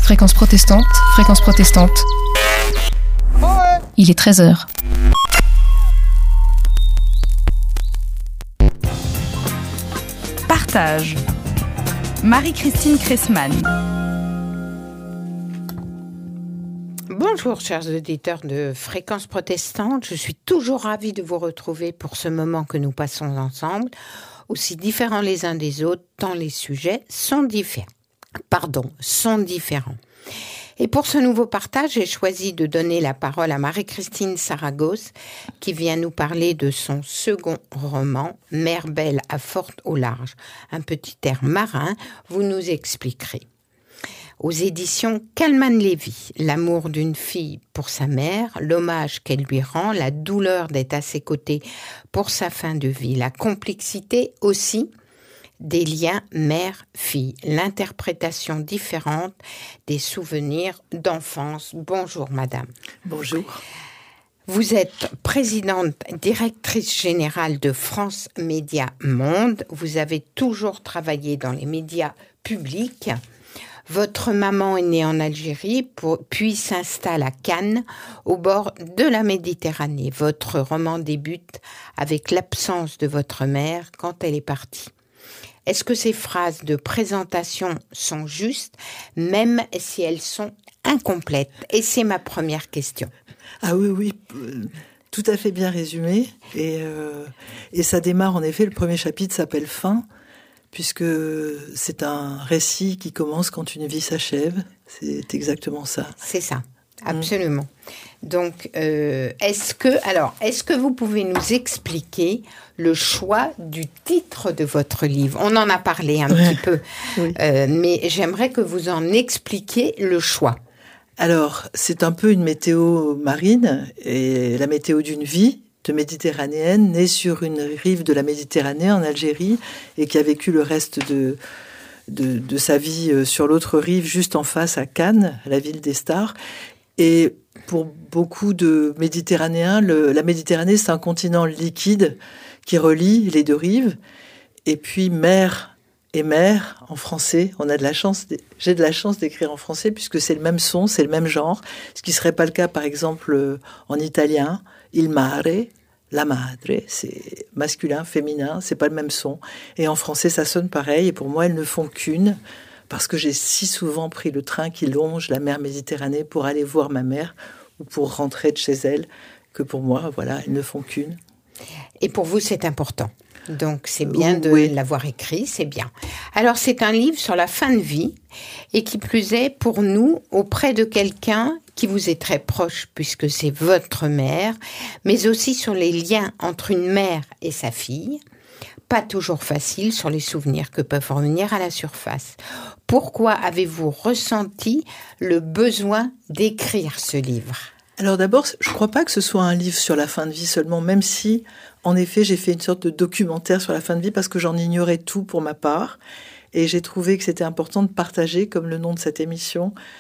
Fréquence protestante, fréquence protestante. Il est 13h. Partage. Marie-Christine Cressman. Bonjour chers auditeurs de Fréquence protestante, je suis toujours ravie de vous retrouver pour ce moment que nous passons ensemble, aussi différents les uns des autres, tant les sujets sont différents. Et pour ce nouveau partage, j'ai choisi de donner la parole à Marie-Christine Saragosse, qui vient nous parler de son second roman, Mer belle à forte au large. Un petit air marin, vous nous expliquerez. Aux éditions Kalman-Lévy, l'amour d'une fille pour sa mère, l'hommage qu'elle lui rend, la douleur d'être à ses côtés pour sa fin de vie, la complexité aussi des liens mère-fille, l'interprétation différente des souvenirs d'enfance. Bonjour madame. Bonjour. Vous êtes présidente, directrice générale de France Médias Monde. Vous avez toujours travaillé dans les médias publics. Votre maman est née en Algérie, puis s'installe à Cannes, au bord de la Méditerranée. Votre roman débute avec l'absence de votre mère quand elle est partie. Est-ce que ces phrases de présentation sont justes, même si elles sont incomplètes? Et c'est ma première question. Ah oui, tout à fait bien résumé. Et ça démarre, en effet, le premier chapitre s'appelle « Fin », puisque c'est un récit qui commence quand une vie s'achève. C'est exactement ça. C'est ça, absolument. Donc, est-ce que vous pouvez nous expliquer le choix du titre de votre livre? On en a parlé un petit peu, oui. Mais j'aimerais que vous en expliquiez le choix. Alors, c'est un peu une météo marine, et la météo d'une vie de méditerranéenne, née sur une rive de la Méditerranée, en Algérie, et qui a vécu le reste de sa vie sur l'autre rive, juste en face à Cannes, la ville des stars. Et pour beaucoup de Méditerranéens, la Méditerranée, c'est un continent liquide qui relie les deux rives. Et puis mer et mer, en français, j'ai de la chance d'écrire en français puisque c'est le même son, c'est le même genre. Ce qui ne serait pas le cas, par exemple, en italien. Il mare, la madre, c'est masculin, féminin, c'est pas le même son. Et en français, ça sonne pareil. Et pour moi, elles ne font qu'une. Parce que j'ai si souvent pris le train qui longe la mer Méditerranée pour aller voir ma mère ou pour rentrer de chez elle, que pour moi, voilà, elles ne font qu'une. Et pour vous, c'est important. Donc, c'est bien de l'avoir écrit, c'est bien. Alors, c'est un livre sur la fin de vie et qui plus est, pour nous, auprès de quelqu'un qui vous est très proche, puisque c'est votre mère, mais aussi sur les liens entre une mère et sa fille. Pas toujours facile sur les souvenirs que peuvent revenir à la surface. Pourquoi avez-vous ressenti le besoin d'écrire ce livre? Alors d'abord, je ne crois pas que ce soit un livre sur la fin de vie seulement, même si, en effet, j'ai fait une sorte de documentaire sur la fin de vie parce que j'en ignorais tout pour ma part. Et j'ai trouvé que c'était important de partager, comme le nom de cette émission,